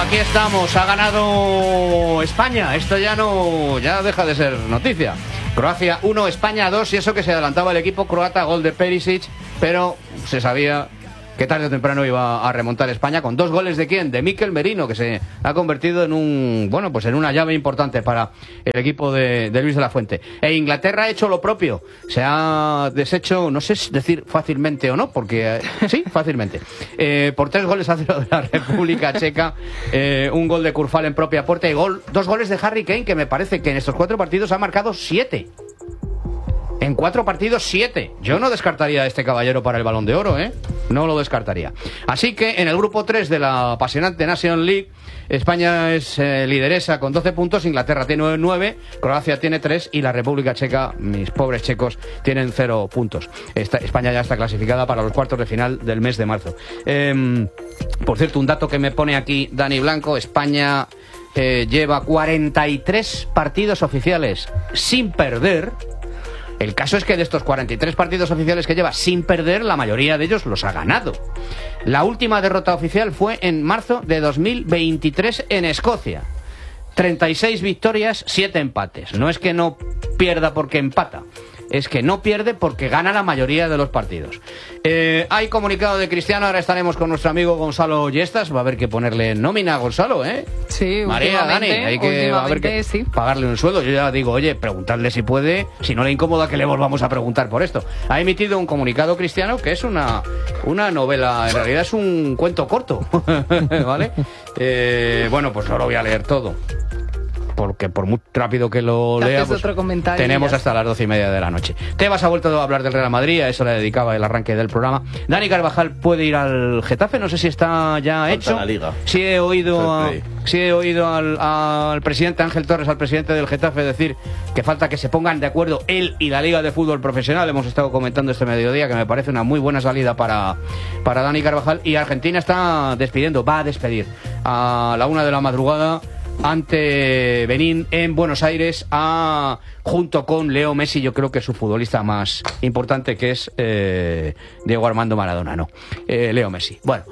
aquí estamos. Ha ganado España. Esto ya deja de ser noticia. Croacia 1, España 2, y eso que se adelantaba el equipo croata, gol de Perisic, pero se sabía que tarde o temprano iba a remontar España con 2 goles de ¿quién? De Mikel Merino, que se ha convertido en en una llave importante para el equipo de Luis de la Fuente. E Inglaterra ha hecho lo propio, se ha deshecho, no sé decir fácilmente o no, porque sí, fácilmente, por 3-0 de la República Checa, un gol de Kurfal en propia puerta y 2 goles de Harry Kane, que me parece que en estos 4 partidos ha marcado 7. En 4 partidos, 7. Yo no descartaría a este caballero para el Balón de Oro, ¿eh? No lo descartaría. Así que en el grupo 3 de la apasionante Nation League, España es lideresa con 12 puntos, Inglaterra tiene 9, Croacia tiene 3 y la República Checa, mis pobres checos, tienen 0 puntos. España ya está clasificada para los cuartos de final del mes de marzo. Por cierto, un dato que me pone aquí Dani Blanco: España lleva 43 partidos oficiales sin perder. El caso es que de estos 43 partidos oficiales que lleva sin perder, la mayoría de ellos los ha ganado. La última derrota oficial fue en marzo de 2023 en Escocia. 36 victorias, 7 empates. No es que no pierda porque empata, es que no pierde porque gana la mayoría de los partidos. Hay comunicado de Cristiano, ahora estaremos con nuestro amigo Gonzalo Yestas. Va a haber que ponerle nómina a Gonzalo, ¿eh? Sí, María, Dani, hay que sí, pagarle un sueldo. Yo ya digo, oye, preguntarle si puede, si no le incomoda que le volvamos a preguntar por esto. Ha emitido un comunicado Cristiano que es una novela, en realidad es un cuento corto, ¿vale? Bueno, pues no lo voy a leer todo, porque por muy rápido que lo lea, pues tenemos hasta las 12:30 de la noche. Tebas ha vuelto a hablar del Real Madrid, a eso le dedicaba el arranque del programa. Dani Carvajal puede ir al Getafe, no sé si está ya falta hecho. La Liga. Sí he oído al presidente Ángel Torres, al presidente del Getafe, decir que falta que se pongan de acuerdo él y la Liga de Fútbol Profesional. Hemos estado comentando este mediodía que me parece una muy buena salida para Dani Carvajal. Y Argentina va a despedir a la 1 de la madrugada ante Benín en Buenos Aires, junto con Leo Messi, yo creo que es su futbolista más importante, que es Diego Armando Maradona, Leo Messi. Bueno,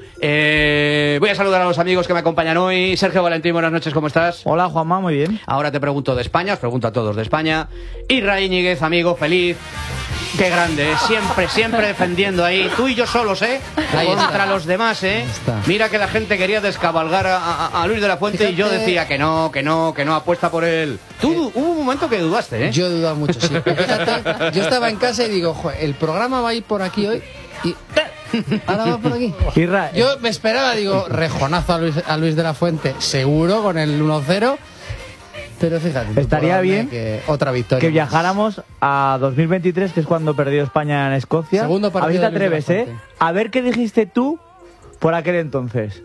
voy a saludar a los amigos que me acompañan hoy. Sergio Valentín, buenas noches, ¿cómo estás? Hola, Juanma, muy bien. Ahora te pregunto de España, os pregunto a todos de España. Isra Íñiguez, amigo, feliz. Qué grande, siempre defendiendo ahí. Tú y yo solos, contra los demás, Mira que la gente quería descabalgar a Luis de la Fuente. Fíjate, y yo decía que no apuesta por él. Tú hubo un momento que dudaste, ¿eh? Yo he dudado mucho, sí. Fíjate, yo estaba en casa y digo, el programa va a ir por aquí hoy y ahora va por aquí. Yo me esperaba, digo, rejonazo a Luis de la Fuente, seguro, con el 1-0. Pero fíjate, estaría bien otra victoria que viajáramos a 2023, que es cuando perdió España en Escocia. Segundo partido. A ver si te atreves, a ver qué dijiste tú por aquel entonces.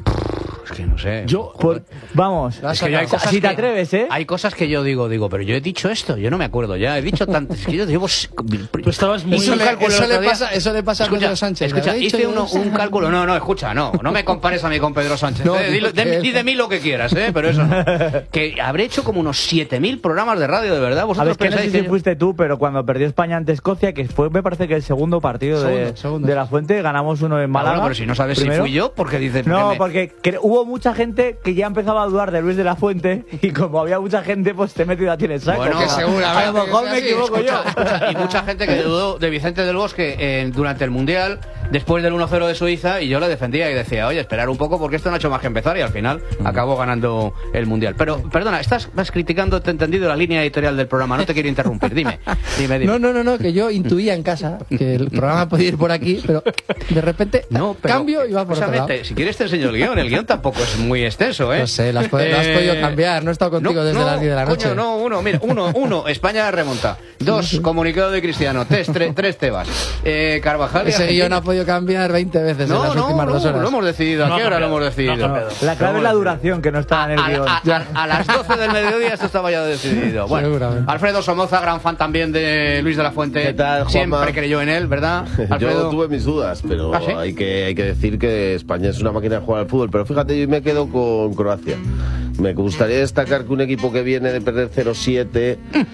Es que no sé. Vamos, es que hay cosas si te atreves, Hay cosas que yo digo, pero yo he dicho esto, yo no me acuerdo ya, he dicho tanto. Es que yo llevo. Tú estabas muy. Eso le pasa a Pedro Sánchez. Escucha, hice un cálculo. No me compares a mí con Pedro Sánchez. Di de mí lo que quieras, pero eso no. Que habré hecho como unos 7.000 programas de radio, de verdad. Vosotros pensáis no sé si fuiste tú, pero cuando perdió España ante Escocia, que fue, me parece que el segundo partido de la Fuente, ganamos uno en Málaga. Bueno, pero si no sabes primero, si fui yo, ¿por qué dices? No, porque hubo mucha gente que ya empezaba a dudar de Luis de la Fuente, y como había mucha gente, pues te he metido a ti en el saco. Bueno, que seguramente. A lo mejor me equivoco yo. Y mucha gente que dudó de Vicente del Bosque durante el Mundial, después del 1-0 de Suiza, y yo le defendía y decía, oye, esperar un poco porque esto no ha hecho más que empezar, y al final acabó ganando el Mundial. Pero, perdona, estás criticando, te he entendido, la línea editorial del programa, no te quiero interrumpir, dime. No, que yo intuía en casa que el programa podía ir por aquí, pero de repente cambio y va por otro lado. Si quieres te enseño el guión tampoco es muy extenso, No sé, lo has podido cambiar, no he estado contigo desde las 10 de la noche. Uno, España remonta. 2, comunicado de Cristiano. 3, Tebas. Carvajal. Ese guión ha podido cambiar 20 veces en las últimas 2 horas. Lo hemos decidido. ¿A qué hora lo hemos decidido? La clave es la duración, que no está en el guión. A las 12 del mediodía esto estaba ya decidido. Bueno, Alfredo Somoza, gran fan también de Luis de la Fuente. ¿Qué tal, Juanma? Siempre creyó en él, ¿verdad, Alfredo? Yo tuve mis dudas, pero ¿sí? hay que decir que España es una máquina de jugar al fútbol. Pero fíjate, yo me quedo con Croacia. Me gustaría destacar que un equipo que viene de perder 0-7,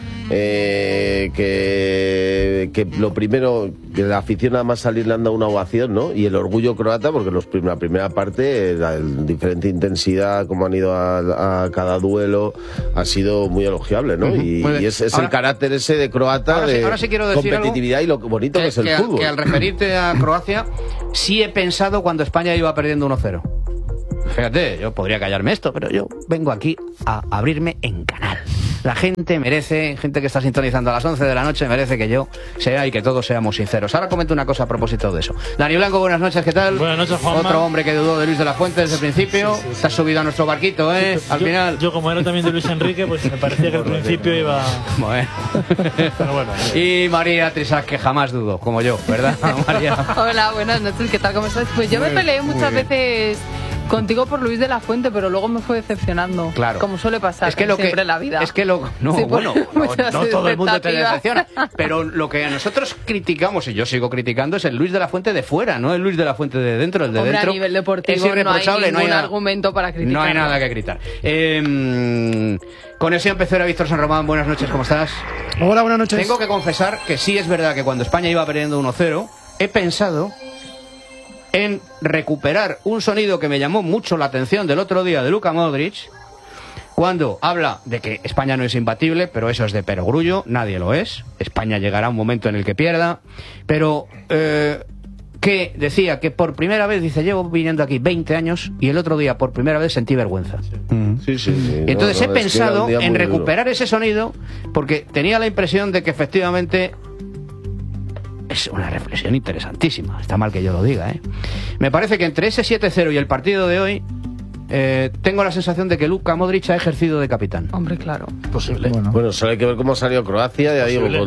que lo primero, que la afición nada más salir le han dado una ovación, ¿no? Y el orgullo croata, porque la primera parte, la diferente intensidad, como han ido a cada duelo, ha sido muy elogiable, ¿no? Y es el carácter ese de croata, ahora sí quiero decir competitividad y lo bonito que es el fútbol. Que al referirte a Croacia, sí he pensado cuando España iba perdiendo 1-0. Fíjate, yo podría callarme esto, pero yo vengo aquí a abrirme en canal. La gente merece, gente que está sintonizando a las 11 de la noche, merece que yo sea y que todos seamos sinceros. Ahora comento una cosa a propósito de eso. Dani Blanco, buenas noches, ¿qué tal? Buenas noches, Juanma. Otro hombre que dudó de Luis de la Fuente desde el principio. Sí. Te has subido a nuestro barquito, ¿eh? Al final. Yo, como era también de Luis Enrique, pues me parecía que al principio iba... Bueno. Pero bueno. Y María Trisac, que jamás dudó, como yo, ¿verdad, María? Hola, buenas noches, ¿qué tal? ¿Cómo estás? Pues yo me peleé muchas veces contigo por Luis de la Fuente, pero luego me fue decepcionando. Claro. Como suele pasar siempre en la vida. Es que no todo el mundo te decepciona. Pero lo que nosotros criticamos, y yo sigo criticando, es el Luis de la Fuente de fuera, no el Luis de la Fuente de dentro. El de dentro a nivel deportivo es irreprochable, no hay ningún argumento para criticar. No hay nada que gritar. Conexión Pecera, Víctor San Román, buenas noches, ¿cómo estás? Hola, buenas noches. Tengo que confesar que sí es verdad que cuando España iba perdiendo 1-0, he pensado en recuperar un sonido que me llamó mucho la atención del otro día de Luka Modric, cuando habla de que España no es imbatible, pero eso es de perogrullo, nadie lo es. España llegará un momento en el que pierda, pero que decía que por primera vez, dice, llevo viniendo aquí 20 años y el otro día por primera vez sentí vergüenza. Sí. Y entonces he pensado en recuperar ese sonido, porque tenía la impresión de que efectivamente... Es una reflexión interesantísima. Está mal que yo lo diga, ¿eh? Me parece que entre ese 7-0 y el partido de hoy, tengo la sensación de que Luka Modric ha ejercido de capitán. Hombre, claro. Posible. Bueno, solo hay que ver cómo ha salido Croacia, ya digo,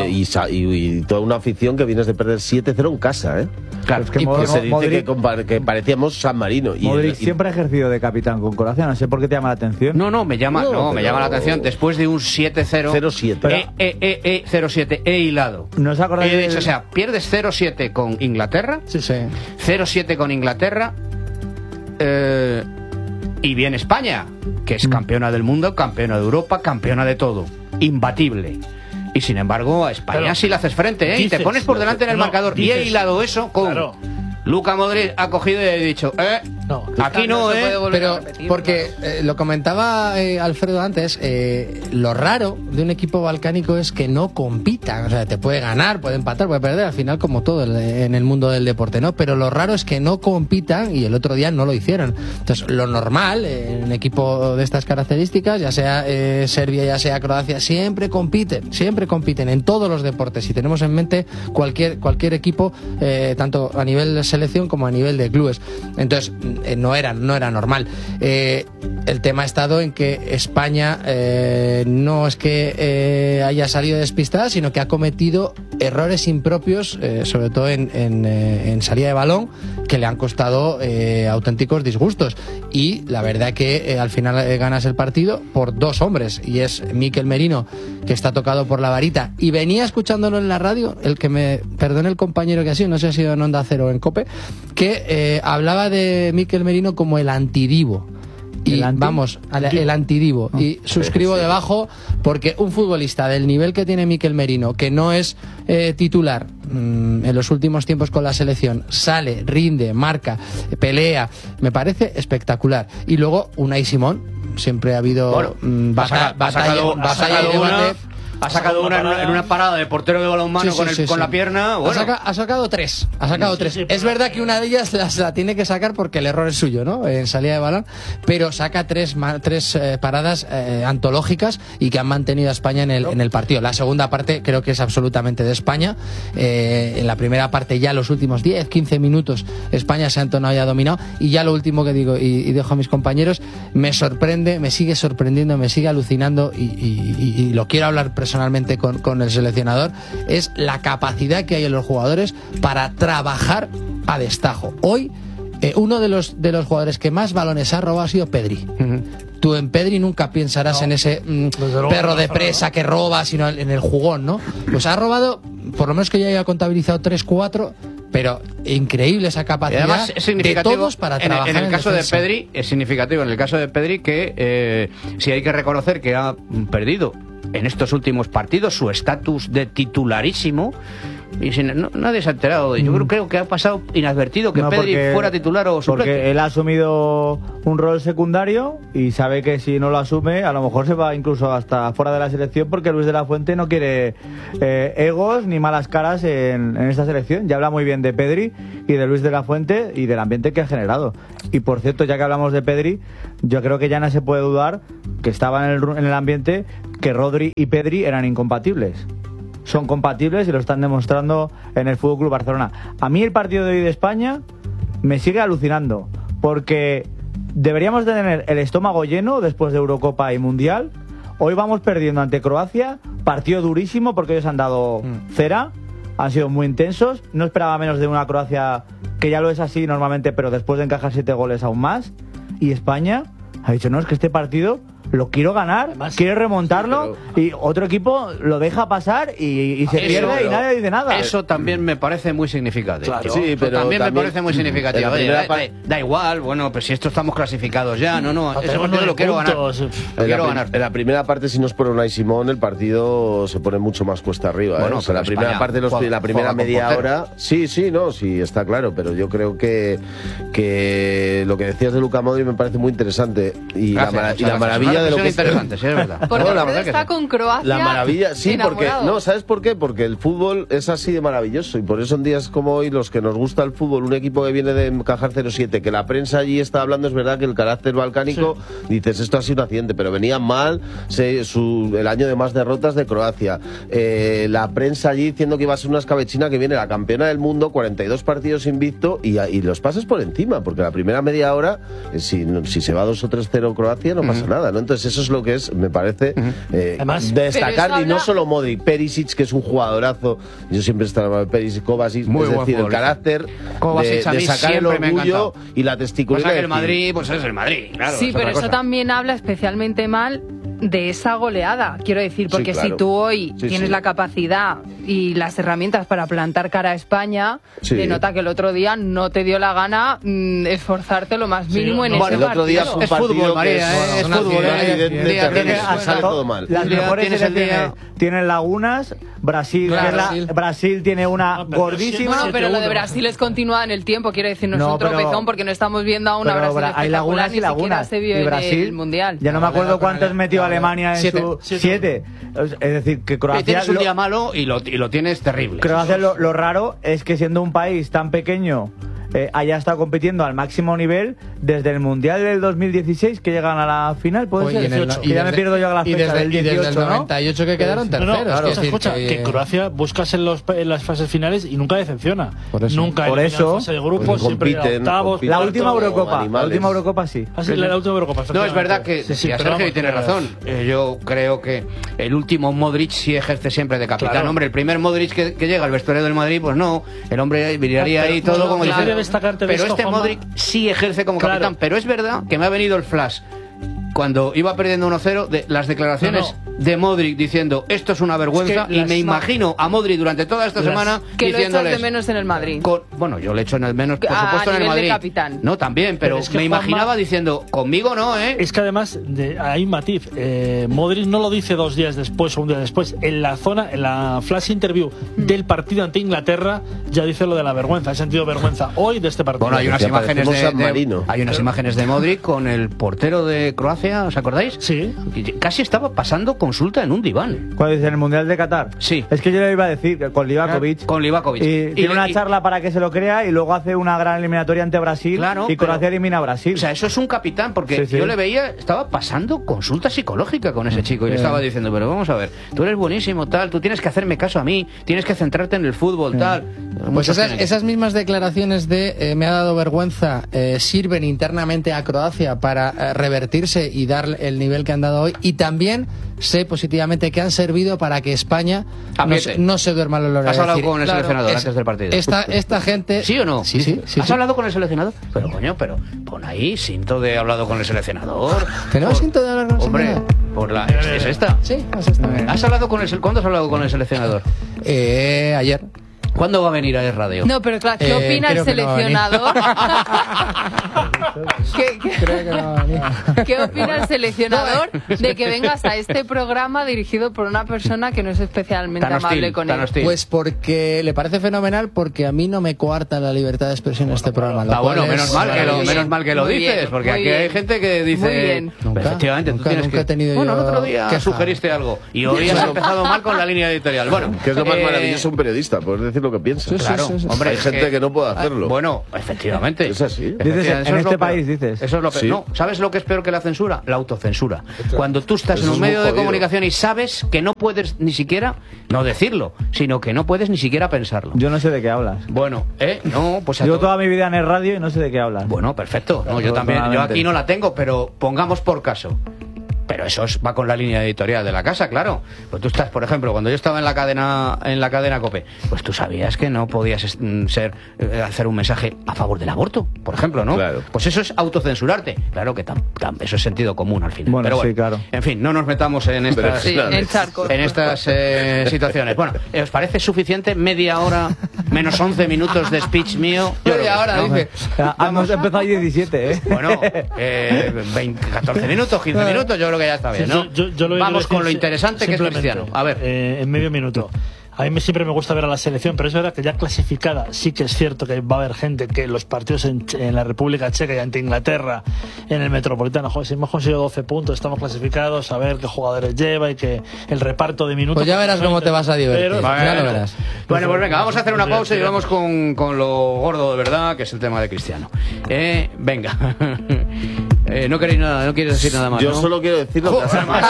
y toda una afición que vienes de perder 7-0 en casa, ¿eh? Claro, es que se dice que parecíamos San Marino. Modric siempre ha ejercido de capitán con Croacia, no sé por qué te llama la atención. Me llama la atención después de un 7-0. 0-7. 0-7, he hilado. ¿No os acordáis? De hecho, o sea, pierdes 0-7 con Inglaterra. Sí. 0-7 con Inglaterra. Y viene España, que es campeona del mundo, campeona de Europa, campeona de todo. Imbatible. Y sin embargo, a España sí le haces frente, ¿eh? Y te pones por delante en el marcador. Y he hilado eso con... Claro. Luka Modric ha cogido y ha dicho, aquí no, pero porque lo comentaba Alfredo antes, lo raro de un equipo balcánico es que no compitan, o sea, te puede ganar, puede empatar, puede perder, al final como todo en el mundo del deporte, ¿no? Pero lo raro es que no compitan y el otro día no lo hicieron. Entonces, lo normal en un equipo de estas características, ya sea Serbia, ya sea Croacia, siempre compiten en todos los deportes. Si tenemos en mente cualquier equipo, tanto a nivel de selección como a nivel de clubes. Entonces, no era normal. El tema ha estado en que España no es que haya salido despistada, sino que ha cometido errores impropios, sobre todo en salida de balón, que le han costado auténticos disgustos. Y la verdad que al final ganas el partido por dos hombres, y es Mikel Merino, que está tocado por la varita, y venía escuchándolo en la radio, el que me perdone el compañero que ha sido, no sé si ha sido en Onda Cero o en COPE, que hablaba de Mikel Merino como el antidivo. Y el antidivo. Y suscribo debajo, porque un futbolista del nivel que tiene Mikel Merino, que no es titular en los últimos tiempos con la selección, sale, rinde, marca, pelea, me parece espectacular. Y luego Unai Simón, siempre ha habido ha sacado una en una parada de portero de balonmano con la pierna. Bueno. Ha sacado tres. Es verdad que una de ellas la tiene que sacar porque el error es suyo, ¿no? En salida de balón. Pero saca tres paradas antológicas y que han mantenido a España en el partido. La segunda parte creo que es absolutamente de España. En la primera parte, ya los últimos 10-15 minutos, España se ha entonado y ha dominado. Y ya lo último que digo, y dejo a mis compañeros, me sorprende, me sigue sorprendiendo, me sigue alucinando, y lo quiero hablar personalmente con el seleccionador, es la capacidad que hay en los jugadores para trabajar a destajo. Hoy uno de los jugadores que más balones ha robado ha sido Pedri. Tú en Pedri nunca pensarás en ese perro de presa que roba, sino en el jugón, ¿no? Pues ha robado, por lo menos que ya haya contabilizado 3-4, pero increíble esa capacidad de todos para trabajar. En el caso de Pedri, es significativo en el caso de Pedri que sí hay que reconocer que ha perdido en estos últimos partidos su estatus de titularísimo. Y nadie se ha enterado. Yo creo que ha pasado inadvertido que Pedri fuera titular o suplente. Porque él ha asumido un rol secundario y sabe que si no lo asume, a lo mejor se va incluso hasta fuera de la selección, porque Luis de la Fuente no quiere egos ni malas caras en esta selección. Ya habla muy bien de Pedri y de Luis de la Fuente y del ambiente que ha generado. Y por cierto, ya que hablamos de Pedri, yo creo que ya no se puede dudar que estaba en el ambiente que Rodri y Pedri eran incompatibles. Son compatibles y lo están demostrando en el FC Barcelona. A mí el partido de hoy de España me sigue alucinando, porque deberíamos de tener el estómago lleno después de Eurocopa y Mundial. Hoy vamos perdiendo ante Croacia, partido durísimo porque ellos han dado cera, han sido muy intensos. No esperaba menos de una Croacia, que ya lo es así normalmente, pero después de encajar 7 goles aún más. Y España ha dicho, no, es que este partido lo quiero ganar, además, quiero remontarlo, y otro equipo lo deja pasar y se pierde y nadie dice nada. Eso también me parece muy significativo. Claro, sí, pero también me parece muy significativo. Da igual, bueno, pues si esto estamos clasificados ya, ese partido lo quiero ganar. En la primera parte, si no es por Unai Simón, el partido se pone mucho más cuesta arriba. Bueno, la primera parte, la primera media hora, sí, está claro, pero yo creo que lo que decías de Luka Modric me parece muy interesante y la maravilla de lo que es interesante, sí, es verdad. Porque está con Croacia. La maravilla, sí, enamorado. porque ¿sabes por qué? Porque el fútbol es así de maravilloso, y por eso en días como hoy, los que nos gusta el fútbol, un equipo que viene de encajar 0-7, que la prensa allí está hablando, es verdad que el carácter balcánico, dices, esto ha sido un accidente, pero venía mal el año de más derrotas de Croacia, la prensa allí diciendo que iba a ser una escabechina, que viene la campeona del mundo, 42 partidos invicto, y los pasas por encima, porque la primera media hora, si se va 2 o 3-0 Croacia, no pasa nada, ¿no? Entonces eso es lo que me parece además, de destacar, y no solo Modric, Perisic, que es un jugadorazo, yo siempre estaba en Perisic, Kovacic, es decir, el carácter de sacar el orgullo y la testicularidad. Pues el Madrid, pues es el Madrid, claro. Sí, pero eso también habla especialmente mal de esa goleada, quiero decir, porque si tú hoy tienes la capacidad y las herramientas para plantar cara a España, denota que el otro día no te dio la gana esforzarte lo más mínimo en ese partido. El otro día es fútbol, María, es fútbol. Sale todo mal. Las mejores tienen lagunas. Brasil tiene una gordísima. No, pero lo de Brasil es continuada en el tiempo, quiero decir, no es un tropezón, porque no estamos viendo a una Brasil hay lagunas y lagunas. Se vio y Brasil, en el Mundial. Ya no me acuerdo cuántos metió Alemania en 7. Es decir, que Croacia... Tienes un día malo y lo tienes terrible. Croacia lo raro es que, siendo un país tan pequeño, haya estado compitiendo al máximo nivel desde el Mundial del 2016, que llegan a la final, puede ser. Ya me pierdo yo a la fecha del 18, desde el 98 que quedaron terceros. Claro, escucha, que Croacia buscas en las fases finales y nunca decepciona. Nunca en la fase de grupos, siempre octavos. La última Eurocopa sí. La última Eurocopa. No, es verdad que Sergio tiene razón. Yo creo que el último Modric sí ejerce siempre de capitán. Claro. Hombre, el primer Modric que llega al vestuario del Madrid, pues no, el hombre miraría ahí todo como diciendo. Pero este Modric sí ejerce como capitán. Pero es verdad que me ha venido el flash cuando iba perdiendo 1-0 de las declaraciones de Modric diciendo esto es una vergüenza, y me imagino a Modric durante toda esta semana que diciéndoles, lo echas de menos en el Madrid. Bueno, yo le echo en el menos, por supuesto, en el Madrid. De capitán. No, también, pero es que me imaginaba diciendo, conmigo no, ¿eh? Es que además hay un matiz. Modric no lo dice 2 días después o un día después. En la flash interview del partido ante Inglaterra ya dice lo de la vergüenza. Ha sentido vergüenza hoy de este partido. Bueno, hay unas imágenes de Modric con el portero de Croacia, ¿os acordáis? Sí. Casi estaba pasando consulta en un diván. ¿Cuál dice? ¿En el Mundial de Qatar? Sí. Es que yo le iba a decir, con Livakovic. Y tiene una charla para que se lo crea, y luego hace una gran eliminatoria ante Brasil, y Croacia elimina a Brasil. O sea, eso es un capitán, porque yo le veía, estaba pasando consulta psicológica con ese chico, y le estaba diciendo, pero vamos a ver, tú eres buenísimo, tal, tú tienes que hacerme caso a mí, tienes que centrarte en el fútbol, tal. Pues esas mismas declaraciones de me ha dado vergüenza sirven internamente a Croacia para revertirse y dar el nivel que han dado hoy, y también sé positivamente que han servido para que España no se duerma los laureles. ¿Has hablado con el seleccionador antes del partido? Esta gente... ¿Sí o no? Sí. ¿Has hablado con el seleccionador? Pero coño, pon ahí cinto de hablado con el seleccionador. ¿Tenemos cinto de hablar con el seleccionador? ¿Es esta? Sí, es esta. ¿Cuándo has hablado con el seleccionador? Ayer. ¿Cuándo va a venir a Es Radio? No, pero claro, ¿qué opina el seleccionador? ¿Qué opina el seleccionador de que vengas a este programa dirigido por una persona que no es especialmente amable con él? Pues porque le parece fenomenal, porque a mí no me coarta la libertad de expresión en este programa. Bueno, menos mal que lo dices, bien, porque aquí bien. Hay gente que dice... Efectivamente, tú tienes que... Bueno, el otro día sugeriste algo y hoy has empezado mal con la línea editorial. Bueno, que es lo más maravilloso un periodista, puedes decir lo que piensas. Claro, hombre, hay gente que no puede hacerlo. Bueno, efectivamente. Es así. Dices, en este país dices. Eso es lo peor. No, ¿sabes lo que es peor que la censura? La autocensura. Cuando tú estás en un medio de comunicación y sabes que no puedes ni siquiera, no decirlo, sino que no puedes ni siquiera pensarlo. Yo no sé de qué hablas. Bueno, no, pues... Yo toda mi vida en el radio y no sé de qué hablas. Bueno, perfecto. No, yo también. Yo aquí no la tengo, pero pongamos por caso. Pero eso va con la línea editorial de la casa, claro. Pues tú estás, por ejemplo, cuando yo estaba en la cadena COPE, pues tú sabías que no podías hacer un mensaje a favor del aborto, por ejemplo, ¿no? Claro. Pues eso es autocensurarte. Claro que eso es sentido común al final. Bueno, pero bueno, sí, claro. En fin, no nos metamos en estas, en estas situaciones. Bueno, ¿os parece suficiente media hora menos 11 minutos de speech mío? Media hora, ¿no? Dice. Hemos empezado a 17, ¿eh? Bueno, 14 minutos, 15 minutos, yo creo que ya está bien, ¿no? Vamos con lo interesante que es Cristiano. A ver. En medio minuto. A mí siempre me gusta ver a la selección, pero es verdad que ya clasificada sí que es cierto que va a haber gente que los partidos en la República Checa y ante Inglaterra en el Metropolitano, joder, si hemos conseguido 12 puntos, estamos clasificados, a ver qué jugadores lleva y que el reparto de minutos... Pues ya verás cómo te vas a divertir, ya lo verás. Bueno, pues venga, vamos a hacer una pausa y vamos con lo gordo de verdad, que es el tema de Cristiano. Venga. No queréis nada, no quieres decir nada más. Yo ¿no? solo quiero decir lo que hace más.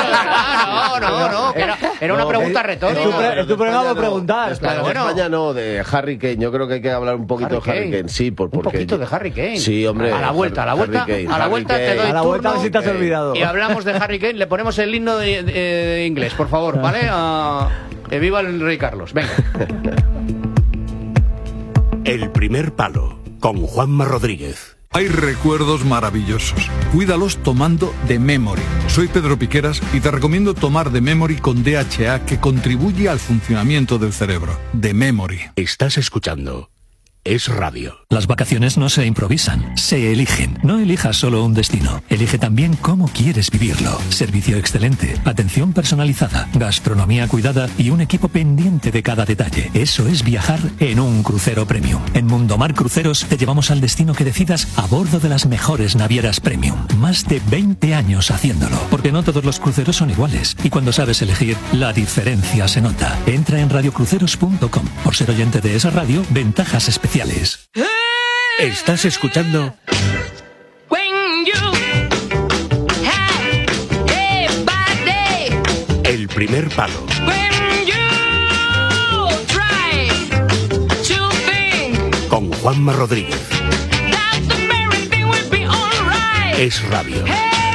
No, era una pregunta retórica. Es tu programa de preguntar. Claro, bueno. España no, de Harry Kane. Yo creo que hay que hablar un poquito de Harry Kane. Sí, porque un poquito de Harry Kane. Sí, hombre. A la vuelta te doy a la vuelta a ver si te has olvidado. Y hablamos de Harry Kane, le ponemos el himno de inglés, por favor, ¿vale? Viva el Rey Carlos. Venga. El primer palo, con Juanma Rodríguez. Hay recuerdos maravillosos. Cuídalos tomando The Memory. Soy Pedro Piqueras y te recomiendo tomar The Memory con DHA, que contribuye al funcionamiento del cerebro. The Memory. Estás escuchando Es Radio. Las vacaciones no se improvisan, se eligen. No elijas solo un destino, elige también cómo quieres vivirlo. Servicio excelente, atención personalizada, gastronomía cuidada y un equipo pendiente de cada detalle. Eso es viajar en un crucero premium. En Mundomar Cruceros te llevamos al destino que decidas a bordo de las mejores navieras premium. Más de 20 años haciéndolo, porque no todos los cruceros son iguales. Y cuando sabes elegir, la diferencia se nota. Entra en radiocruceros.com. Por ser oyente de esa radio, ventajas especiales. Estás escuchando El primer palo. Con Juanma Rodríguez. Es Radio.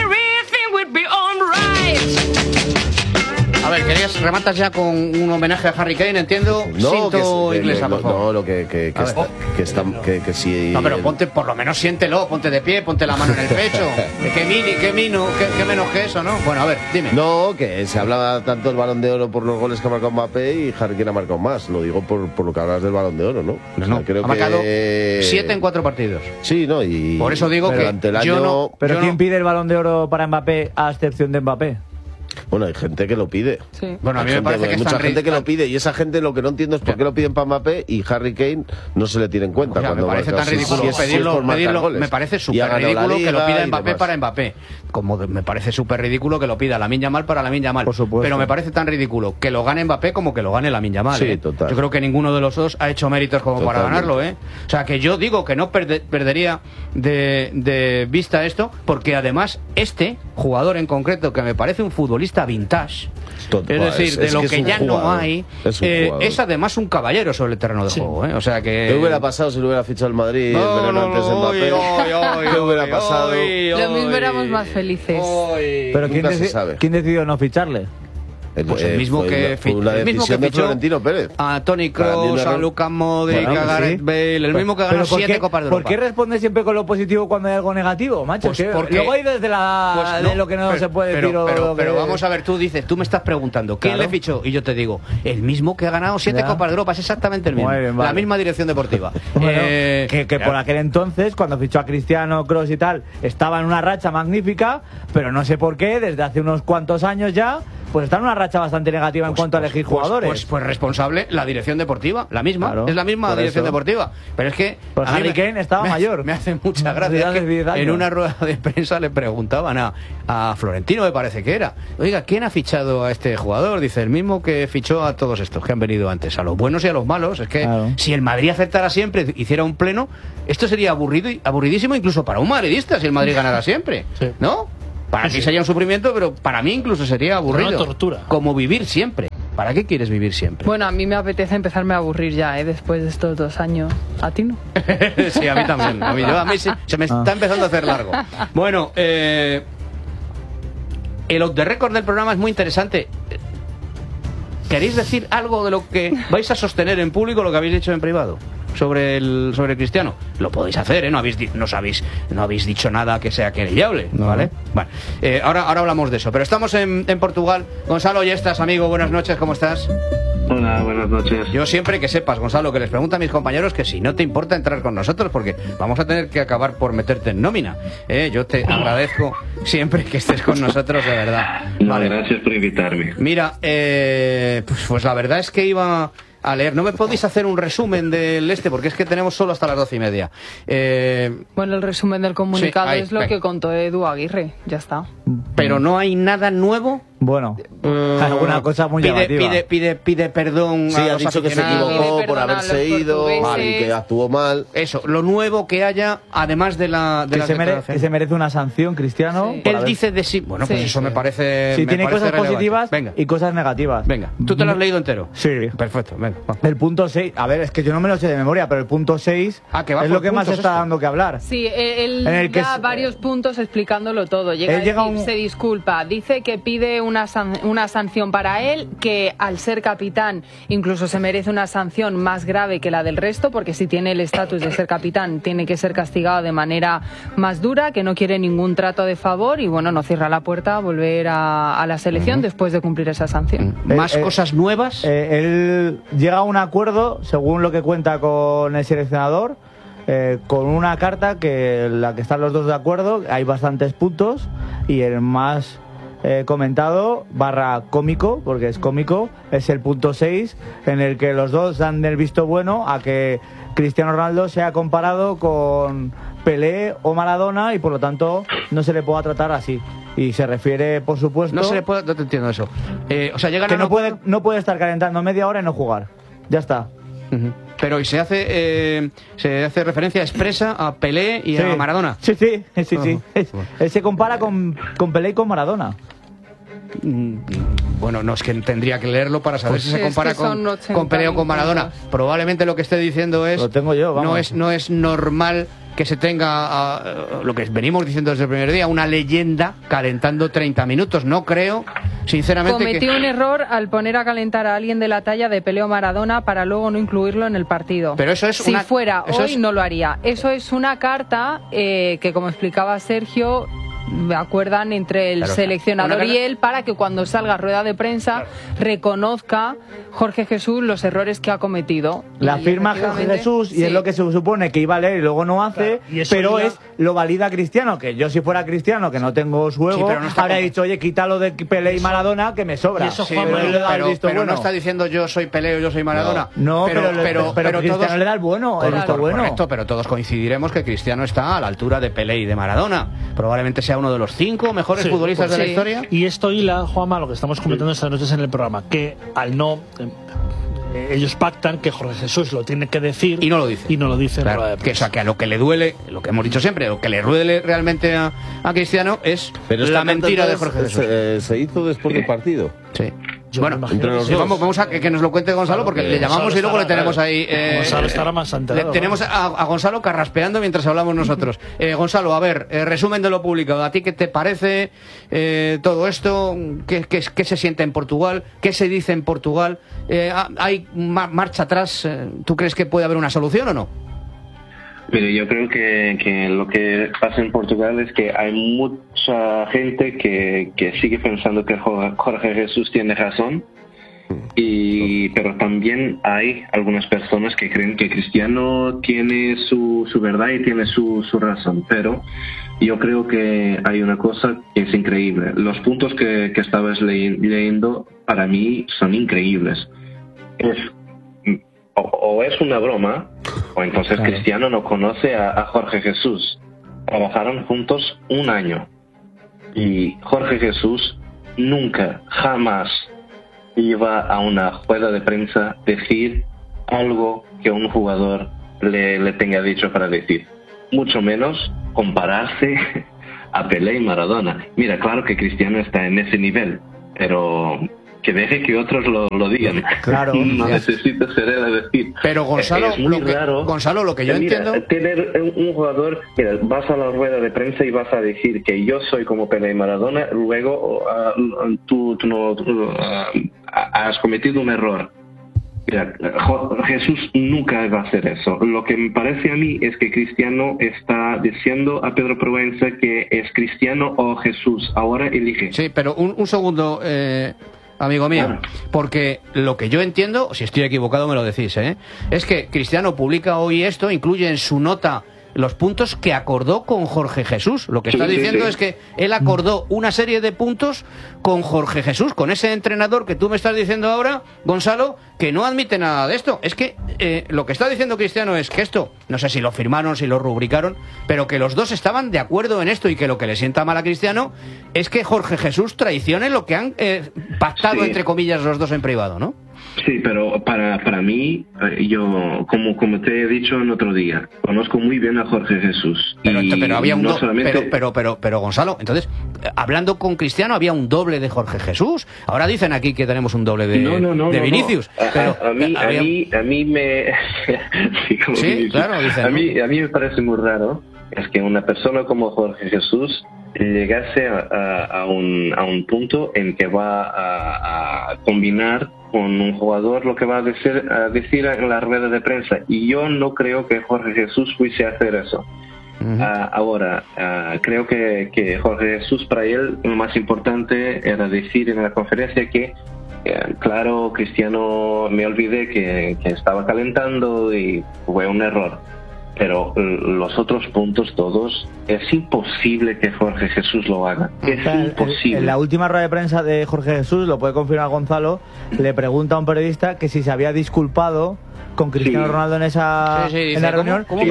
A ver, rematas ya con un homenaje a Harry Kane, entiendo. No, inglesa, por favor. No, que sí. No, pero ponte, por lo menos siéntelo, ponte de pie, ponte la mano en el pecho. Qué menos que eso, ¿no? Bueno, a ver, dime. No, que se hablaba tanto del Balón de Oro por los goles que ha marcado Mbappé y Harry Kane ha marcado más. Lo digo por lo que hablas del Balón de Oro, ¿no? No, creo ha marcado 7 en 4 partidos. Sí, ¿no? Y por eso digo que ante el año... yo no... ¿Pero quién pide el Balón de Oro para Mbappé a excepción de Mbappé? Bueno, hay gente que lo pide. Sí. Bueno, a mí me parece que hay mucha gente que lo pide y esa gente lo que no entiendo es por qué lo piden para Mbappé y Harry Kane no se le tiene en cuenta. O sea, cuando me parece tan ridículo pedirlo, me parece súper ridículo que lo pida Mbappé para Mbappé. Como me parece súper ridículo que lo pida Lamine Yamal para Lamine Yamal. Por supuesto. Pero me parece tan ridículo que lo gane Mbappé como que lo gane Lamine Yamal. Sí, total. Yo creo que ninguno de los dos ha hecho méritos como para ganarlo, ¿eh? O sea, que yo digo que no perdería de vista esto, porque además este jugador en concreto, que me parece un futbolista vintage, es decir, de lo que ya no hay, es además un caballero sobre el terreno de juego, ¿eh? O sea que... ¿Qué hubiera pasado si lo hubiera fichado el Madrid antes de Mbappé? ¿Qué hubiera pasado? Lo mismo éramos más felices. Pero ¿quién decidió no ficharle? Pues el mismo que de Florentino Pérez. A Toni Kroos, a Luka Modric, a Gareth Bale, el mismo que ganó 7 Copas de Europa. ¿Por qué responde siempre con lo positivo cuando hay algo negativo, macho? Pues porque, luego hay desde de lo que no se puede decir. Pero vamos a ver, tú me estás preguntando, ¿quién le fichó? Y yo te digo, el mismo que ha ganado 7 Copas de Europa, es exactamente el mismo. Bien, vale. La misma dirección deportiva. Bueno, que por aquel entonces, cuando fichó a Cristiano, Kroos y tal, estaba en una racha magnífica, pero no sé por qué, desde hace unos cuantos años ya, pues está en una racha bastante negativa en cuanto a elegir jugadores. Pues responsable la dirección deportiva, la misma, es la misma dirección deportiva. Pero es que pues Harry Kane estaba mayor. Me hace mucha gracia que en una rueda de prensa le preguntaban a Florentino, me parece que era, oiga, ¿quién ha fichado a este jugador? Dice, el mismo que fichó a todos estos que han venido antes, a los buenos y a los malos. Es que si el Madrid aceptara siempre, hiciera un pleno, esto sería aburridísimo incluso para un madridista si el Madrid ganara siempre, ¿no? Para ti sería un sufrimiento, pero para mí incluso sería aburrido. Una tortura. Como vivir siempre. ¿Para qué quieres vivir siempre? Bueno, a mí me apetece empezarme a aburrir ya, después de estos 2 años. ¿A ti no? Sí, a mí también. A mí se me está empezando a hacer largo. Bueno, el off the record del programa es muy interesante. ¿Queréis decir algo de lo que vais a sostener en público, lo que habéis dicho en privado? Sobre Cristiano, lo podéis hacer, ¿eh? No habéis dicho nada que sea querellable, ¿vale? Bueno, ahora hablamos de eso, pero estamos en Portugal. Gonzalo, ya estás, amigo, buenas noches, ¿cómo estás? Hola, buenas noches. Yo siempre que sepas, Gonzalo, que les pregunto a mis compañeros que si no te importa entrar con nosotros, porque vamos a tener que acabar por meterte en nómina. Yo te agradezco siempre que estés con nosotros, de verdad. Vale. Gracias por invitarme. Mira, pues la verdad es que iba a leer. ¿No me podéis hacer un resumen del porque es que tenemos solo hasta las 12:30? Bueno, el resumen del comunicado es lo que contó Edu Aguirre, ya está. Pero no hay nada nuevo. Bueno, alguna cosa muy llamativa. Pide perdón a los dicho que se equivocó por haberse ido y que actuó mal. Eso, lo nuevo que haya, además de la que se merece una sanción, Cristiano. Sí. Él dice de sí. Bueno, pues eso me parece. Sí, tiene cosas relevante. Positivas y cosas negativas. Venga, ¿tú te lo has leído entero? Sí. Perfecto, venga. El punto 6, a ver, es que yo no me lo sé de memoria, pero el punto 6 es lo que más está dando que hablar. Sí, él da varios puntos explicándolo todo. Se disculpa, dice que pide una sanción para él, que al ser capitán incluso se merece una sanción más grave que la del resto, porque si tiene el estatus de ser capitán tiene que ser castigado de manera más dura, que no quiere ningún trato de favor y bueno, no cierra la puerta a volver a la selección después de cumplir esa sanción. ¿Más cosas nuevas? Él llega a un acuerdo, según lo que cuenta con el seleccionador, con una carta que la que están los dos de acuerdo, hay bastantes puntos y el más comentado / cómico, porque es cómico, es el punto 6, en el que los dos dan el visto bueno a que Cristiano Ronaldo sea comparado con Pelé o Maradona y por lo tanto no se le pueda tratar así. Y se refiere, por supuesto... No te entiendo eso. O sea, llegan que no puede estar calentando media hora y no jugar. Ya está. Pero ¿y se hace referencia expresa a Pelé y a Maradona? Sí. Él se compara con Pelé y con Maradona. Bueno, no, es que tendría que leerlo para saber si se compara con Pelé o con Maradona. Probablemente lo que esté diciendo es... Lo tengo yo, vamos. No es normal que se tenga, lo que venimos diciendo desde el primer día, una leyenda calentando 30 minutos. No creo, sinceramente... Cometió un error al poner a calentar a alguien de la talla de Pelé o Maradona para luego no incluirlo en el partido. Pero eso es si fuera hoy no lo haría. Eso es una carta que, como explicaba Sergio, acuerdan entre el seleccionador y él para que cuando salga rueda de prensa reconozca Jorge Jesús los errores que ha cometido. La firma Jorge Jesús y es lo que se supone que iba a leer y luego no hace, pero lo valida Cristiano, que yo si fuera Cristiano, que no tengo su ego, habría dicho, oye, quítalo de Pelé y Maradona que me sobra. Pero no está diciendo yo soy Pelé o yo soy Maradona. No, pero Cristiano todos, le da el bueno. Correcto, pero todos coincidiremos que Cristiano está a la altura de Pelé y de Maradona. Probablemente sea uno de los 5 mejores futbolistas de la historia. Y esto hila, Juanma, lo que estamos comentando estas noches en el programa, que al no... ellos pactan que Jorge Jesús lo tiene que decir y no lo dice. Claro, que a lo que le duele, lo que hemos dicho siempre, lo que le duele realmente a Cristiano es la mentira de Jorge Jesús. Se hizo después del partido. Sí. Bueno, vamos a que nos lo cuente Gonzalo, porque le llamamos y luego le tenemos ahí. Gonzalo estará más enterado. Tenemos a Gonzalo carraspeando mientras hablamos nosotros. Gonzalo, a ver, resumen de lo publicado. ¿A ti qué te parece todo esto? ¿Qué se siente en Portugal? ¿Qué se dice en Portugal? ¿Hay marcha atrás? ¿Tú crees que puede haber una solución o no? Mire, yo creo que lo que pasa en Portugal es que hay mucha gente que sigue pensando que Jorge Jesús tiene razón, pero también hay algunas personas que creen que Cristiano tiene su verdad y tiene su razón. Pero yo creo que hay una cosa que es increíble. Los puntos que estabas leyendo para mí son increíbles. O es una broma, o entonces Cristiano no conoce a Jorge Jesús. Trabajaron juntos 1 año. Y Jorge Jesús nunca, jamás iba a una rueda de prensa decir algo que un jugador le tenga dicho para decir. Mucho menos compararse a Pelé y Maradona. Mira, claro que Cristiano está en ese nivel, pero que deje que otros lo digan. Claro. No necesita ser él a decir. Pero Gonzalo, es muy raro. Gonzalo, lo que yo entiendo... Tener un jugador, mira, vas a la rueda de prensa y vas a decir que yo soy como Pelé y Maradona, luego tú has cometido un error. Mira, Jesús nunca va a hacer eso. Lo que me parece a mí es que Cristiano está diciendo a Pedro Proenza que es Cristiano o Jesús. Ahora elige. Sí, pero un segundo... amigo mío, porque lo que yo entiendo, si estoy equivocado me lo decís, es que Cristiano publica hoy esto, incluye en su nota los puntos que acordó con Jorge Jesús. Lo que está diciendo es que él acordó una serie de puntos con Jorge Jesús, con ese entrenador que tú me estás diciendo ahora, Gonzalo, que no admite nada de esto. Es que lo que está diciendo Cristiano es que esto, no sé si lo firmaron, si lo rubricaron, pero que los dos estaban de acuerdo en esto, y que lo que le sienta mal a Cristiano es que Jorge Jesús traicione lo que han pactado, entre comillas, los dos en privado, ¿no? Sí, pero para mí, yo, como te he dicho en otro día, conozco muy bien a Jorge Jesús. Pero había un solamente... pero Gonzalo, entonces, hablando con Cristiano, había un doble de Jorge Jesús. Ahora dicen aquí que tenemos un doble de Vinicius. No. Pero a mí me... sí, claro, dicen, a mí me parece muy raro es que una persona como Jorge Jesús llegase a un punto en que va a combinar con un jugador lo que va a decir en la rueda de prensa. Y yo no creo que Jorge Jesús fuese a hacer eso. Ahora, creo que Jorge Jesús, para él, lo más importante era decir en la conferencia que claro, Cristiano, me olvidé que estaba calentando y fue un error. Pero los otros puntos todos, es imposible que Jorge Jesús lo haga. Es imposible. En la última rueda de prensa de Jorge Jesús, lo puede confirmar Gonzalo, le pregunta a un periodista que si se había disculpado con Cristiano Ronaldo en esa en la reunión. Y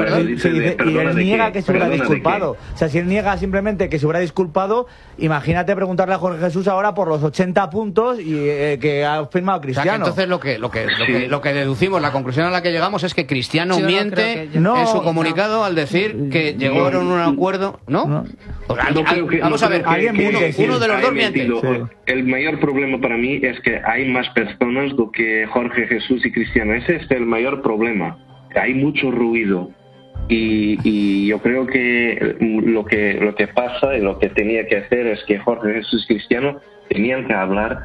él niega que se hubiera disculpado. O sea, si él niega simplemente que se hubiera disculpado, imagínate preguntarle a Jorge Jesús ahora por los 80 puntos y que ha firmado Cristiano. O sea, que entonces lo que deducimos, la conclusión a la que llegamos es que Cristiano miente en su comunicado al decir que llegaron a un acuerdo, ¿no? Vamos a ver, uno de los dos miente. El mayor problema para mí es que hay más personas do que Jorge Jesús y Cristiano. Ese es el mayor problema. Hay mucho ruido. Y yo creo que lo que pasa y lo que tenía que hacer es que Jorge Jesús y Cristiano tenían que hablar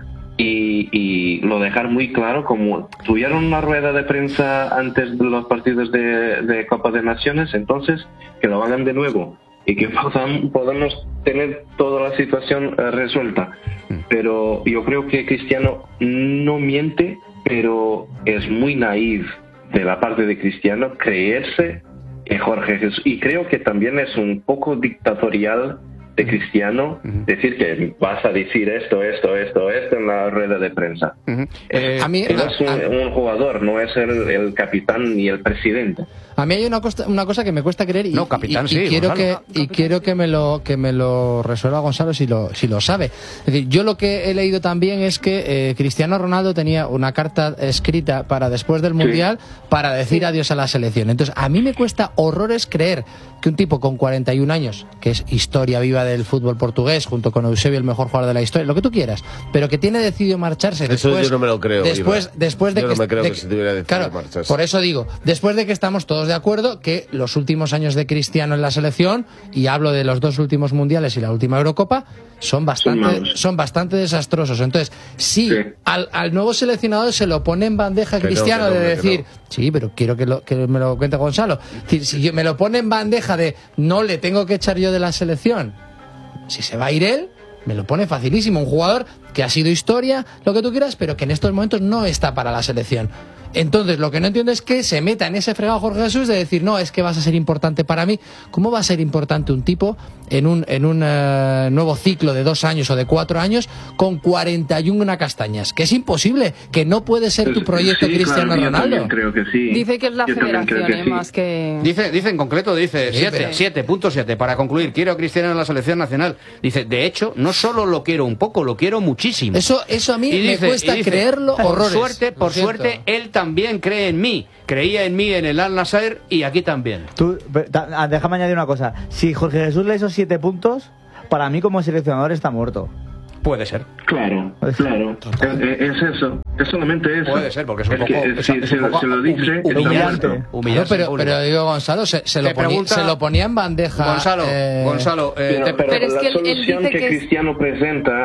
y lo dejar muy claro, como tuvieron una rueda de prensa antes de los partidos de Copa de Naciones, entonces que lo hagan de nuevo y que podamos tener toda la situación resuelta. Pero yo creo que Cristiano no miente, pero es muy naif de la parte de Cristiano creerse que Jorge Jesús, y creo que también es un poco dictatorial de Cristiano decir que vas a decir esto en la rueda de prensa. A mí, es un jugador, no es el capitán ni el presidente. A mí hay una cosa que me cuesta creer y, no, capitán, y quiero que me lo resuelva Gonzalo si lo sabe. Es decir, yo lo que he leído también es que Cristiano Ronaldo tenía una carta escrita para después del Mundial para decir adiós a la selección. Entonces, a mí me cuesta horrores creer que un tipo con 41 años, que es historia viva del fútbol portugués, junto con Eusebio, el mejor jugador de la historia, lo que tú quieras, pero que tiene decidido marcharse después... Eso yo no me lo creo. Después de yo que... no me creo que se tuviera decidido claro, marcharse. Por eso digo, después de que estamos todos de acuerdo que los últimos años de Cristiano en la selección, y hablo de los 2 últimos mundiales y la última Eurocopa, son bastante desastrosos. Entonces, al nuevo seleccionador se lo pone en bandeja Cristiano de decir, sí, pero quiero que me lo cuente Gonzalo. Si me lo pone en bandeja de no le tengo que echar yo de la selección, si se va a ir él, me lo pone facilísimo. Un jugador que ha sido historia, lo que tú quieras, pero que en estos momentos no está para la selección. Entonces, lo que no entiendo es que se meta en ese fregado Jorge Jesús de decir, no, es que vas a ser importante para mí. ¿Cómo va a ser importante un tipo en un nuevo ciclo de 2 años o de 4 años con 41 castañas? Que es imposible, que no puede ser tu proyecto Cristiano Ronaldo. Creo que sí. Dice que es la federación, más que... Dice en concreto, 7.7. Para concluir, quiero a Cristiano en la selección nacional. Dice, de hecho, no solo lo quiero un poco, lo quiero muchísimo. Eso a mí me cuesta creerlo horrores. Por suerte, él también cree en mí. Creía en mí en el Al-Nassr y aquí también. Déjame añadir una cosa. Si Jorge Jesús le hizo 7 puntos, para mí como seleccionador está muerto. Puede ser. Claro. Es eso. Es solamente eso. Puede ser, porque es un poco... se lo dice... Humillante. Pero digo, Gonzalo, se lo ponía en bandeja... Gonzalo, pero es que la solución que Cristiano presenta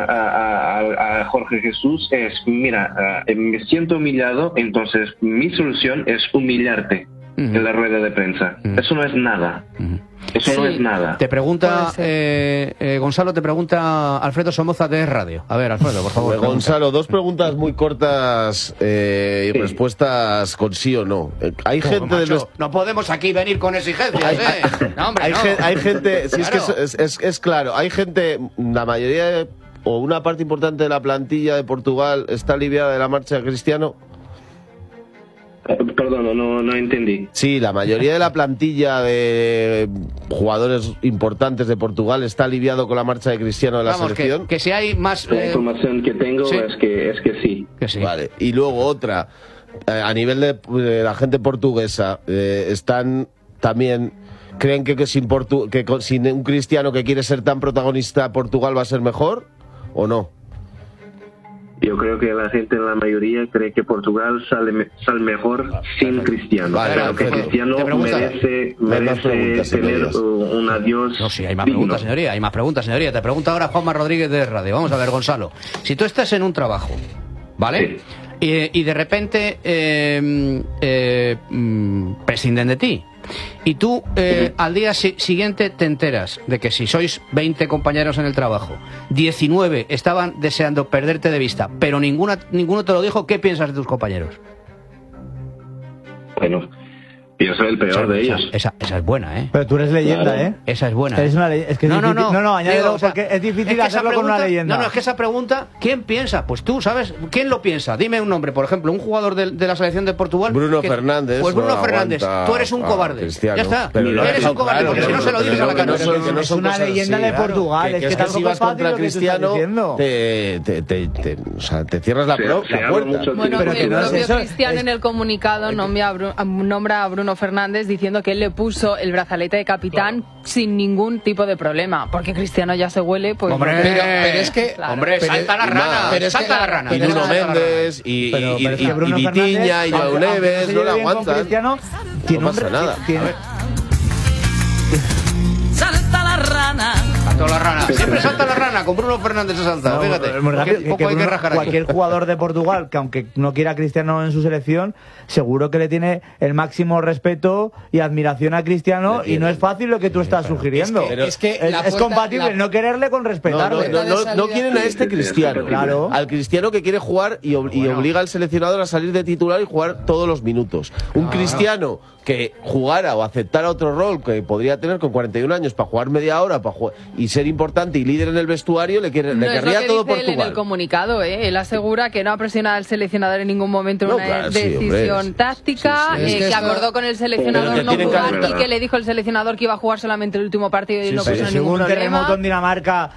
a Jorge Jesús es, mira, me siento humillado, entonces mi solución es humillarte en la rueda de prensa. Eso no es nada. Eso no es nada. Te pregunta, Gonzalo, te pregunta Alfredo Somoza de Radio. A ver, Alfredo, por favor. Gonzalo, 2 preguntas muy cortas y respuestas con sí o no. Hay gente macho, no podemos aquí venir con exigencias, No, hombre, hay gente, sí, claro. Es que es claro, hay gente, la mayoría o una parte importante de la plantilla de Portugal está aliviada de la marcha de Cristiano. Perdón, no entendí. Sí, la mayoría de la plantilla de jugadores importantes de Portugal está aliviado con la marcha de Cristiano de la selección. Que si hay más... La información que tengo es que sí. Vale. Y luego otra, a nivel de la gente portuguesa, están también... ¿Creen que sin un Cristiano que quiere ser tan protagonista, Portugal va a ser mejor o no? Yo creo que la gente, en la mayoría, cree que Portugal sale mejor sin Cristiano. Pero que Cristiano merece tener un adiós. No, sí, hay más preguntas, señoría. Hay más preguntas, señoría. Te pregunta ahora Juanma Rodríguez de Radio. Vamos a ver, Gonzalo. Si tú estás en un trabajo, ¿vale? Sí. Y de repente prescinden de ti. Y tú al día siguiente te enteras de que si sois 20 compañeros en el trabajo, 19 estaban deseando perderte de vista, pero ninguno te lo dijo. ¿Qué piensas de tus compañeros? Bueno, yo soy el peor de ellos. Esa es buena, ¿eh? Pero tú eres leyenda, claro. Esa es buena. Eres una leyenda. Es que no, añádelo, porque es difícil hacerlo con una leyenda. No, es que esa pregunta, ¿quién piensa? Pues tú, ¿sabes? ¿Quién lo piensa? Dime un nombre, por ejemplo, un jugador de la selección de Portugal. Bruno Fernández. Pues Bruno Fernández. Tú eres un cobarde. Cristiano. Ya está. Eres un cobarde, porque si no se lo dices a la cara. Es una leyenda de Portugal. Es que si vas contra Cristiano, te cierras la puerta. Bueno, el propio Cristiano en el comunicado nombra a Bruno Fernández diciendo que él le puso el brazalete de capitán sin ningún tipo de problema, porque Cristiano ya se huele, pues... Hombre, pero es que... Claro. Hombre, salta la rana, salta la rana. Y Bruno Méndez, y Vitiña, y Joao Neves, no la aguantan. No pasa nada. Salta la rana. Salta la rana. Siempre salta la rana. Con Bruno Fernández se salta. Fíjate. Cualquier jugador de Portugal que aunque no quiera a Cristiano en su selección, seguro que le tiene el máximo respeto y admiración a Cristiano, y no es fácil lo que tú estás sugiriendo. Es compatible no quererle con respetarle. No quieren a este Cristiano. Claro. Al Cristiano que quiere jugar y obliga al seleccionador a salir de titular y jugar todos los minutos. Un Cristiano que jugara o aceptara otro rol que podría tener con 41 años para jugar media hora y y ser importante y líder en el vestuario, le querría todo Portugal. En el comunicado, él asegura que no ha presionado al seleccionador en ningún momento en una decisión táctica, que acordó con el seleccionador no jugar y que le dijo el seleccionador que iba a jugar solamente el último partido y no puso ningún problema. Terremoto en Dinamarca,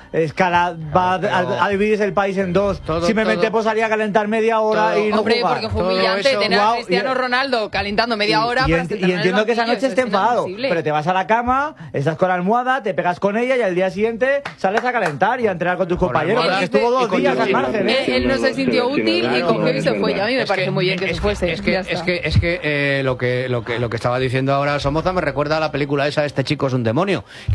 va a dividirse el país en dos. Simplemente pues salía a calentar media hora y no jugar. Porque fue humillante tener a Cristiano Ronaldo calentando media hora para y entiendo que esa noche esté enfadado, pero te vas a la cama, estás con la almohada, te pegas con ella y al día siguiente sales a calentar y a entrenar con tus compañeros, porque estuvo 2 días al margen. Él no se sintió útil y cogió y se fue. Y a mí me parece muy bien que se fuese. Es que lo que estaba diciendo ahora Somoza me recuerda a la película esa, Este chico es un demonio, que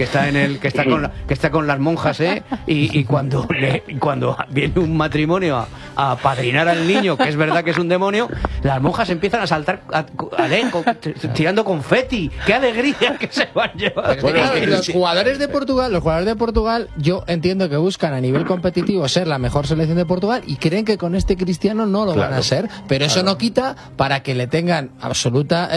está con las monjas, y cuando viene un matrimonio a apadrinar al niño, que es verdad que es un demonio, las monjas empiezan a saltar tirando confeti. ¡Qué alegría que se van a llevar! Los jugadores de Portugal, yo entiendo que buscan a nivel competitivo ser la mejor selección de Portugal y creen que con este Cristiano no lo van a ser, pero eso no quita para que le tengan absoluta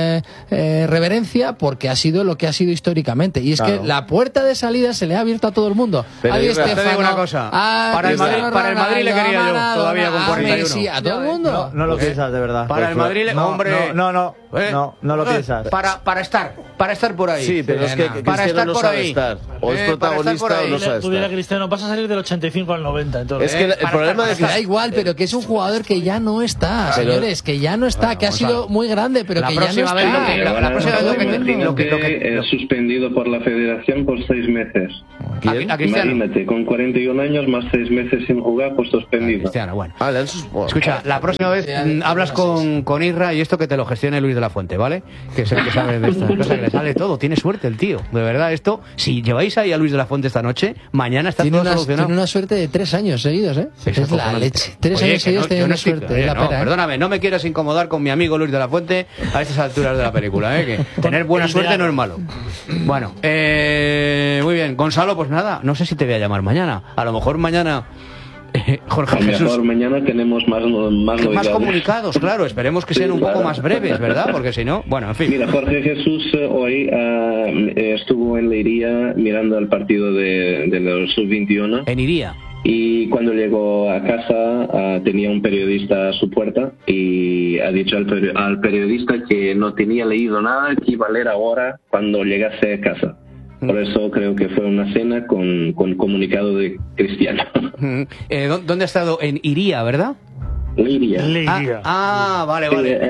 reverencia, porque ha sido lo que ha sido históricamente. Y es que la puerta de salida se le ha abierto a todo el mundo. Pero te digo una cosa, para el Madrid le quería yo todavía con 41. Sí, a todo el mundo. No lo piensas, de verdad. Para el Madrid, hombre... No lo piensas. Para estar por ahí. Sí, pero es que Cristiano no sabe estar. O es protagonista o no sabe estar. Cristiano, vas a salir del 85 al 90. Entonces, es que el problema es que da igual, pero que es un jugador que ya no está, señores, que ya no está, que ha sido muy grande, pero que ya no está. La próxima vez suspendido por la Federación por 6 meses. Imagínate, con 41 años más 6 meses sin jugar, pues suspendido. Cristiano, bueno. Escucha, la próxima vez hablas con Isra y esto que te lo gestione Luis de la Fuente, ¿vale? Que es el que sabe de estas cosas, que le sale todo. Tiene suerte el tío. De verdad, esto, si lleváis ahí a Luis de la Fuente esta noche, mañana está todo solucionado. Tiene una suerte de 3 años seguidos, ¿eh? Es la leche. 3 años seguidos tiene una suerte. Perdóname, no me quieras incomodar con mi amigo Luis de la Fuente a estas alturas de la película, ¿eh? Que tener buena suerte no es malo. Bueno, muy bien. Gonzalo, pues nada, no sé si te voy a llamar mañana. A lo mejor mañana... Jorge Jesús. Mejor mañana tenemos más comunicados, claro. Esperemos que sean un poco más breves, ¿verdad? Porque si no, bueno, en fin. Mira, Jorge Jesús hoy estuvo en Leiria mirando el partido de los sub-21. En Iría. Y cuando llegó a casa tenía un periodista a su puerta y ha dicho al periodista que no tenía leído nada, que iba a leer ahora cuando llegase a casa. Por eso creo que fue una cena con comunicado de Cristiano. ¿Dónde ha estado? En Iría, ¿verdad? Leiria. Vale.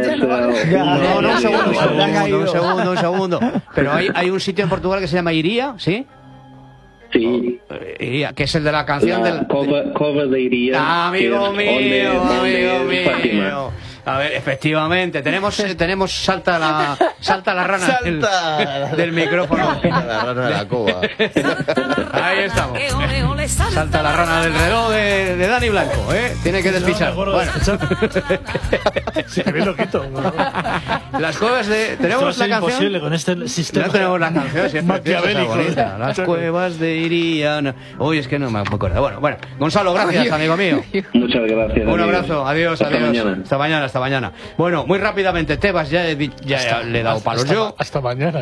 Un segundo. Pero hay un sitio en Portugal que se llama Iría, ¿sí? Sí. Iría, que es el de la canción del... Cova de Iría. Amigo mío. A ver, efectivamente, tenemos salta la rana del micrófono. La rana de la cova. Ahí estamos. Salta la rana del reloj de Dani Blanco, tiene que despichar. Bueno. Sí, que bien lo quito. Las cuevas de... Tenemos la canción. Imposible con este sistema. No tenemos la canción, si es maquiavélico. Las cuevas de Iría. Uy, es que no me acuerdo. Bueno, Gonzalo, gracias, amigo mío. Muchas gracias. Un abrazo, adiós. Hasta mañana. Bueno, muy rápidamente, Tebas ya le he dado palos yo. Hasta mañana.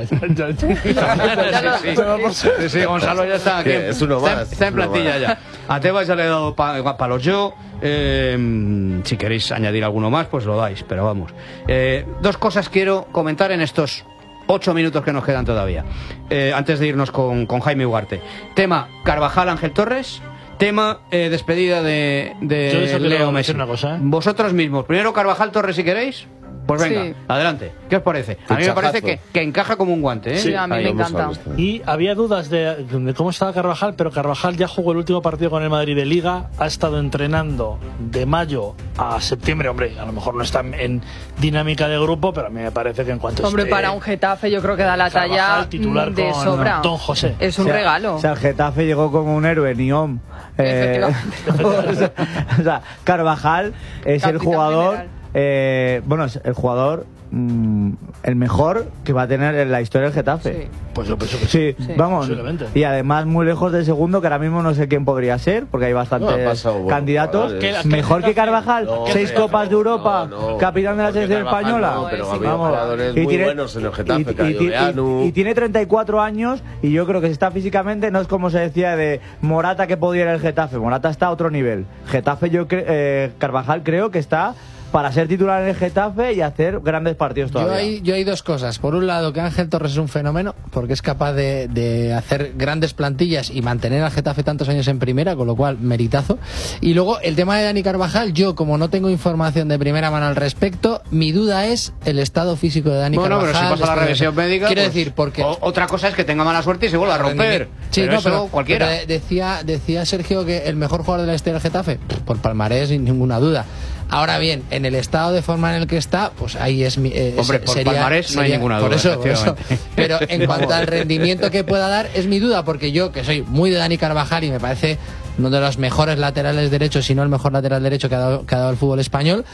Sí, Gonzalo ya está aquí. Es uno más. Está en plantilla ya. A Tebas ya le he dado palos yo. Si queréis añadir alguno más, pues lo dais, pero vamos. 2 cosas quiero comentar en estos 8 minutos que nos quedan todavía. Antes de irnos con Jaime Ugarte. Tema Carvajal, Ángel Torres. Tema despedida de Leo Messi. Una cosa, Vosotros mismos. Primero Carvajal, Torres, si queréis. Pues venga, adelante. ¿Qué os parece? A mí me parece que encaja como un guante, ¿eh? Sí, a mí me encanta. Y había dudas de cómo estaba Carvajal, pero Carvajal ya jugó el último partido con el Madrid de Liga, ha estado entrenando de mayo a septiembre. Hombre, a lo mejor no está en dinámica de grupo, pero a mí me parece que en cuanto Hombre, para un Getafe yo creo que da la talla titular de sobra. Don José. Es un regalo. O sea, el Getafe llegó como un héroe, Niom. O sea, Carvajal es el jugador... es el jugador el mejor que va a tener en la historia del Getafe. Sí. Pues yo pienso que sí. Vamos. Y además muy lejos del segundo, que ahora mismo no sé quién podría ser, porque hay bastantes candidatos. Mejor que Carvajal, 6 Copas de Europa, capitán de la selección española. Pero había jugadores muy buenos en el Getafe. Y tiene 34 años, y yo creo que si está físicamente, no es como se decía de Morata que podía ir al Getafe. Morata está a otro nivel. Getafe, Carvajal creo que está para ser titular en el Getafe y hacer grandes partidos todavía. Yo hay dos cosas. Por un lado, que Ángel Torres es un fenómeno, porque es capaz de hacer grandes plantillas y mantener al Getafe tantos años en primera, con lo cual, meritazo. Y luego, el tema de Dani Carvajal, yo, como no tengo información de primera mano al respecto, mi duda es el estado físico de Dani Carvajal. Bueno, pero si pasa la revisión médica... Quiero pues, decir, porque... Otra cosa es que tenga mala suerte y se vuelva a romper. Sí, pero cualquiera. Pero decía Sergio que el mejor jugador de la historia del Getafe, por palmarés, sin ninguna duda. Ahora bien, en el estado de forma en el que está, pues ahí es hombre, por palmarés no hay ninguna duda. Por eso. Pero en cuanto al rendimiento que pueda dar, es mi duda, porque yo, que soy muy de Dani Carvajal y me parece uno de los mejores laterales derechos, si no el mejor lateral derecho que ha dado el fútbol español,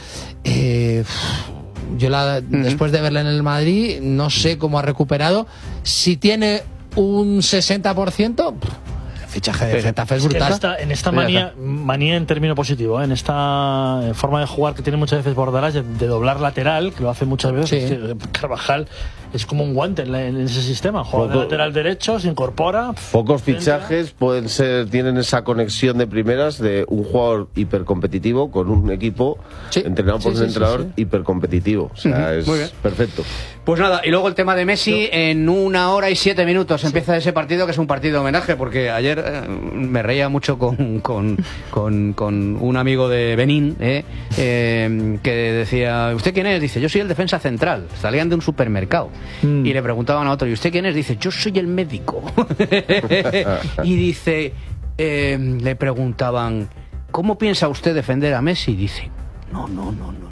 después de verle en el Madrid, no sé cómo ha recuperado. Si tiene un 60%... fichaje de Getafe es brutal. En esta manía en término positivo, en esta forma de jugar que tiene muchas veces Bordalás, de doblar lateral, que lo hace muchas veces, Carvajal es como un guante en ese sistema, juega de lateral derecho, se incorpora. Pocos fichajes tienen esa conexión de primeras de un jugador hipercompetitivo con un equipo entrenado por un entrenador hipercompetitivo. O sea, es perfecto. Pues nada, y luego el tema de Messi, en 1 hora y 7 minutos empieza ese partido, que es un partido de homenaje, porque ayer me reía mucho con un amigo de Benín, que decía, ¿usted quién es? Dice, yo soy el defensa central. Salían de un supermercado y le preguntaban a otro, ¿y usted quién es? Dice, yo soy el médico. Y dice, le preguntaban, ¿cómo piensa usted defender a Messi? Dice, no.